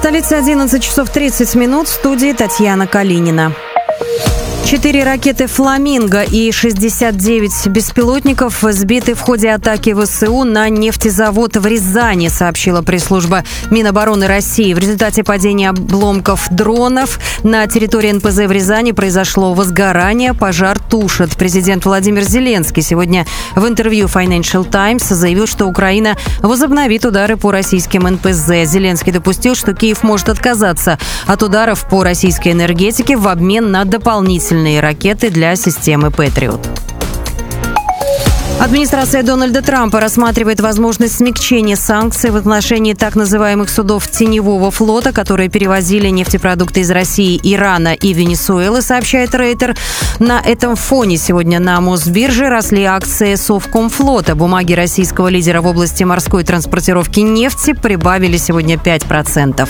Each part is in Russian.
столице 11 часов 30 минут. В студии Татьяна Калинина. 4 ракеты «Фламинго» и 69 беспилотников сбиты в ходе атаки ВСУ на нефтезавод в Рязани, сообщила пресс-служба Минобороны России. В результате падения обломков дронов на территории НПЗ в Рязани произошло возгорание, пожар тушат. Президент Владимир Зеленский сегодня в интервью Financial Times заявил, что Украина возобновит удары по российским НПЗ. Зеленский допустил, что Киев может отказаться от ударов по российской энергетике в обмен на дополнительные ракеты для системы «Патриот». Администрация Дональда Трампа рассматривает возможность смягчения санкций в отношении так называемых судов теневого флота, которые перевозили нефтепродукты из России, Ирана и Венесуэлы, сообщает Рейтер. На этом фоне сегодня на Мосбирже росли акции Совкомфлота. Бумаги российского лидера в области морской транспортировки нефти прибавили сегодня 5%.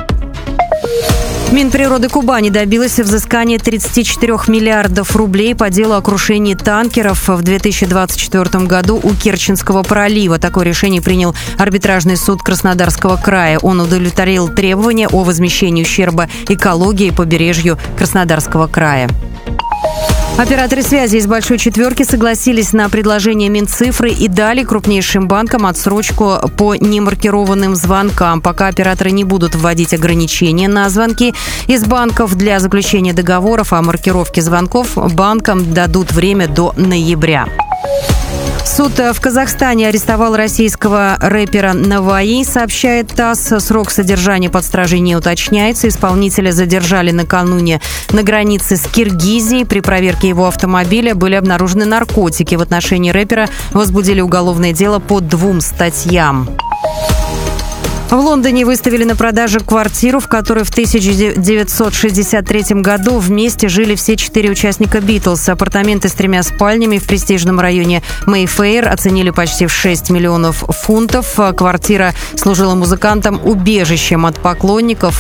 Минприроды Кубани добилась взыскания 34 миллиардов рублей по делу о крушении танкеров в 2024 году у Керченского пролива. Такое решение принял арбитражный суд Краснодарского края. Он удовлетворил требования о возмещении ущерба экологии побережью Краснодарского края. Операторы связи из «Большой четверки» согласились на предложение Минцифры и дали крупнейшим банкам отсрочку по немаркированным звонкам. Пока операторы не будут вводить ограничения на звонки из банков для заключения договоров о маркировке звонков, банкам дадут время до ноября. Суд в Казахстане арестовал российского рэпера Наваи, сообщает ТАСС. Срок содержания под стражей не уточняется. Исполнителя задержали накануне на границе с Киргизией. При проверке его автомобиля были обнаружены наркотики. В отношении рэпера возбудили уголовное дело по 2 статьям. В Лондоне выставили на продажу квартиру, в которой в 1963 году вместе жили все 4 участника «Битлз». Апартаменты с 3 спальнями в престижном районе Мэйфэйр оценили почти в 6 миллионов фунтов. Квартира служила музыкантам убежищем от поклонников